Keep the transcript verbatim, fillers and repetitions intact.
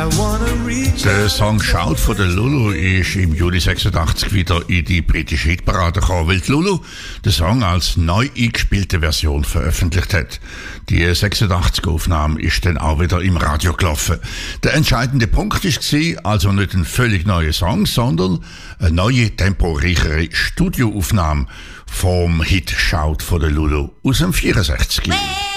Der Song «Shout» von der Lulu ist im Juli sechsundachtzig wieder in die britische Hitparade gekommen, weil die Lulu den Song als neu eingespielte Version veröffentlicht hat. Die sechsundachtzig-Aufnahme ist dann auch wieder im Radio gelaufen. Der entscheidende Punkt war also nicht ein völlig neuer Song, sondern eine neue, temporeichere Studioaufnahme vom Hit «Shout» von der Lulu aus dem vierundsechzig.